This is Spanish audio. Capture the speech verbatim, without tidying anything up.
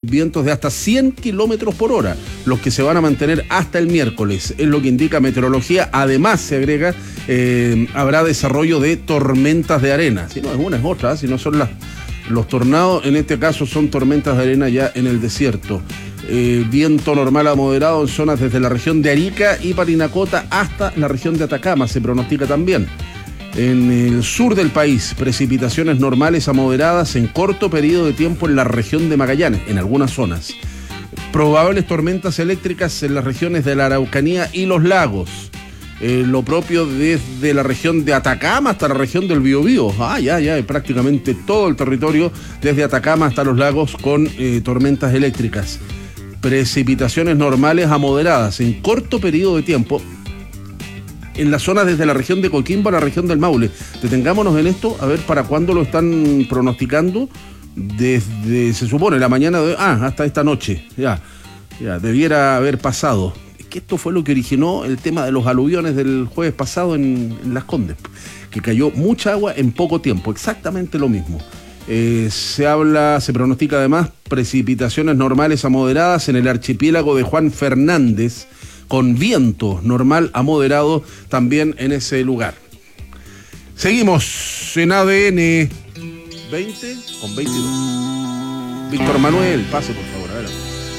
vientos de hasta cien kilómetros por hora, los que se van a mantener hasta el miércoles, es lo que indica meteorología. Además, se agrega, eh, habrá desarrollo de tormentas de arena. Si no es una, es otra, si no son las, los tornados, en este caso son tormentas de arena ya en el desierto. Eh, viento normal a moderado en zonas desde la región de Arica y Parinacota hasta la región de Atacama, se pronostica también. En el sur del país, precipitaciones normales a moderadas en corto periodo de tiempo en la región de Magallanes, en algunas zonas. Probables tormentas eléctricas en las regiones de la Araucanía y los lagos. Eh, lo propio desde la región de Atacama hasta la región del Biobío. Ah, ya, ya, prácticamente todo el territorio, desde Atacama hasta los lagos, con eh, tormentas eléctricas. Precipitaciones normales a moderadas en corto periodo de tiempo en las zonas desde la región de Coquimbo a la región del Maule. Detengámonos en esto, a ver para cuándo lo están pronosticando. Desde, se supone, la mañana de... Ah, hasta esta noche. Ya, ya, debiera haber pasado. Es que esto fue lo que originó el tema de los aluviones del jueves pasado en, en Las Condes, que cayó mucha agua en poco tiempo, exactamente lo mismo. Eh, se habla, se pronostica además precipitaciones normales a moderadas en el archipiélago de Juan Fernández, con viento normal a moderado también en ese lugar. Seguimos en A D N veinte con veintidós. Víctor Manuel, pase por favor, adelante.